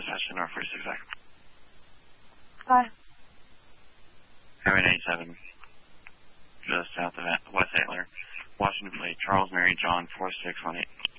dispatch to North 46 back. Bye. Highway 97, just south of West Antler, Washington Plate, Charles Mary John 4618.